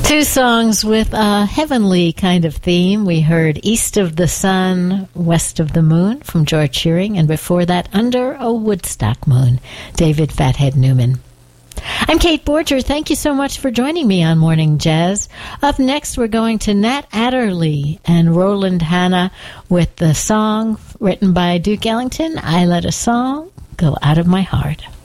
Two songs with a heavenly kind of theme. We heard East of the Sun, West of the Moon from George Shearing, and before that, Under a Woodstock Moon, David Fathead Newman. I'm Kate Borger. Thank you so much for joining me on Morning Jazz. Up next, we're going to Nat Adderley and Roland Hanna with the song written by Duke Ellington, I Let a Song Go Out of My Heart.